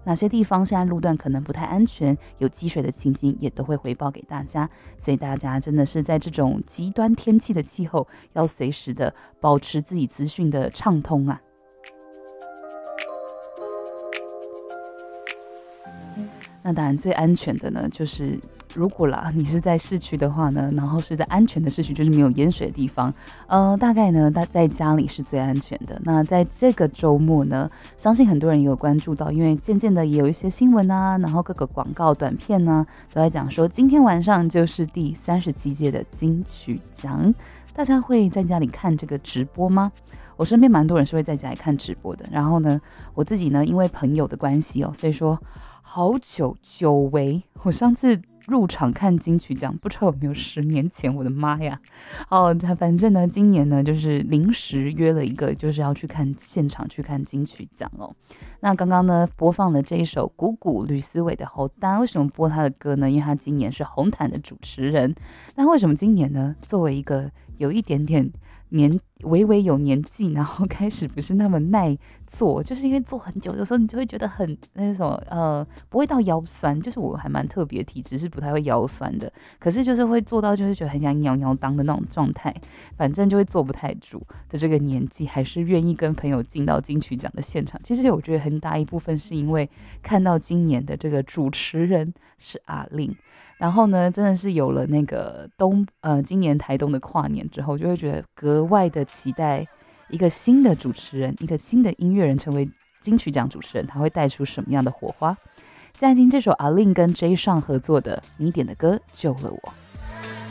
哪些地方现在路段可能不太安全，有积水的情形也都会回报给大家。所以大家真的是在这种极端天气的气候，要随时的保持自己资讯的畅通啊。那当然最安全的呢，就是如果啦你是在市区的话呢，然后是在安全的市区，就是没有淹水的地方，大概呢在家里是最安全的。那在这个周末呢，相信很多人也有关注到，因为渐渐的也有一些新闻啊，然后各个广告短片呢都在讲说，今天晚上就是第37届的金曲奖。大家会在家里看这个直播吗？我身边蛮多人是会在家里看直播的，然后呢我自己呢因为朋友的关系所以说好久违，我上次入场看金曲奖不知道有没有10年前，我的妈呀。反正呢今年呢就是临时约了一个，就是要去看现场去看金曲奖那刚刚呢播放了这一首鼓鼓吕思伟的好单。为什么播他的歌呢？因为他今年是红毯的主持人。那为什么今年呢作为一个有一点点微微有年纪，然后开始不是那么耐坐，就是因为坐很久，有时候你就会觉得很那种不会到腰酸，就是我还蛮特别的体质，是不太会腰酸的，可是就是会坐到就是觉得很想尿当的那种状态，反正就会坐不太住的这个年纪，还是愿意跟朋友进到金曲奖的现场。其实我觉得很大一部分是因为看到今年的这个主持人是阿令，然后呢真的是有了那个今年台东的跨年之后，就会觉得格外的期待一个新的主持人，一个新的音乐人成为金曲奖主持人，他会带出什么样的火花。现在听这首阿令跟 J 上合作的你点的歌救了我。